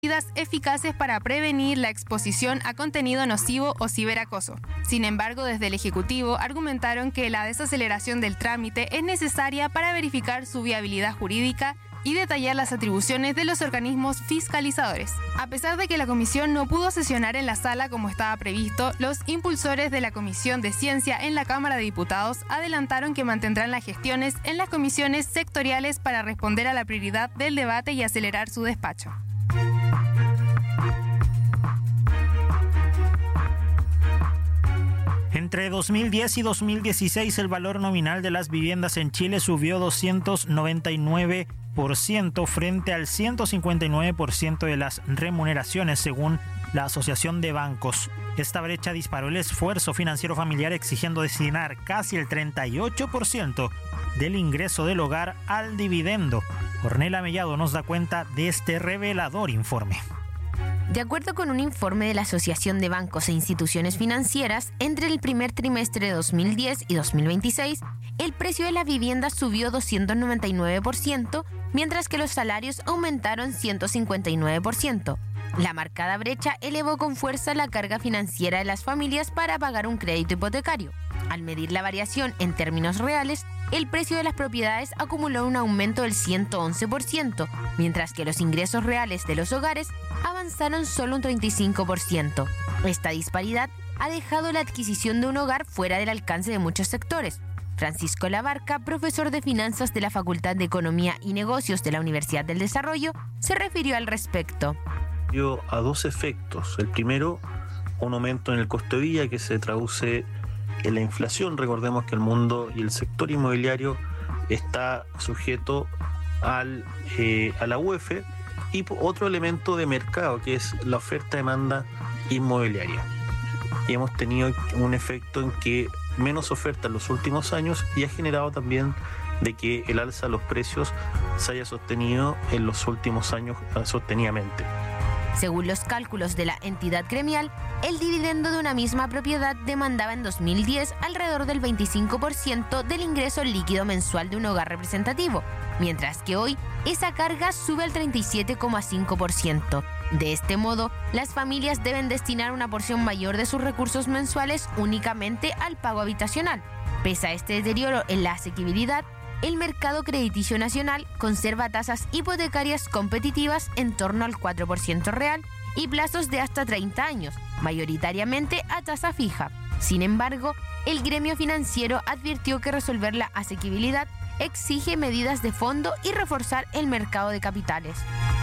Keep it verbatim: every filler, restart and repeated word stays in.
medidas eficaces para prevenir la exposición a contenido nocivo o ciberacoso. Sin embargo, desde el Ejecutivo argumentaron que la desaceleración del trámite es necesaria para verificar su viabilidad jurídica y detallar las atribuciones de los organismos fiscalizadores. A pesar de que la comisión no pudo sesionar en la sala como estaba previsto, los impulsores de la Comisión de Ciencia en la Cámara de Diputados adelantaron que mantendrán las gestiones en las comisiones sectoriales para responder a la prioridad del debate y acelerar su despacho. Entre dos mil diez y dos mil dieciséis, el valor nominal de las viviendas en Chile subió doscientos noventa y nueve por ciento frente al ciento cincuenta y nueve por ciento de las remuneraciones, según la Asociación de Bancos. Esta brecha disparó el esfuerzo financiero familiar, exigiendo destinar casi el treinta y ocho por ciento del ingreso del hogar al dividendo. Ornella Mellado nos da cuenta de este revelador informe. De acuerdo con un informe de la Asociación de Bancos e Instituciones Financieras, entre el primer trimestre de dos mil diez y dos mil veintiséis, el precio de la vivienda subió doscientos noventa y nueve por ciento, mientras que los salarios aumentaron ciento cincuenta y nueve por ciento. La marcada brecha elevó con fuerza la carga financiera de las familias para pagar un crédito hipotecario. Al medir la variación en términos reales, el precio de las propiedades acumuló un aumento del ciento once por ciento, mientras que los ingresos reales de los hogares avanzaron solo un treinta y cinco por ciento. Esta disparidad ha dejado la adquisición de un hogar fuera del alcance de muchos sectores. Francisco Labarca, profesor de finanzas de la Facultad de Economía y Negocios de la Universidad del Desarrollo, se refirió al respecto. Dio a dos efectos. El primero, un aumento en el costo de vida que se traduce en la inflación. Recordemos que el mundo y el sector inmobiliario está sujeto al, eh, a la U E F, y otro elemento de mercado que es la oferta-demanda inmobiliaria. Y hemos tenido un efecto en que menos oferta en los últimos años y ha generado también de que el alza de los precios se haya sostenido en los últimos años sostenidamente. Según los cálculos de la entidad gremial, el dividendo de una misma propiedad demandaba en dos mil diez alrededor del veinticinco por ciento del ingreso líquido mensual de un hogar representativo, mientras que hoy esa carga sube al treinta y siete coma cinco por ciento. De este modo, las familias deben destinar una porción mayor de sus recursos mensuales únicamente al pago habitacional. Pese a este deterioro en la asequibilidad, el mercado crediticio nacional conserva tasas hipotecarias competitivas en torno al cuatro por ciento real y plazos de hasta treinta años, mayoritariamente a tasa fija. Sin embargo, el gremio financiero advirtió que resolver la asequibilidad exige medidas de fondo y reforzar el mercado de capitales.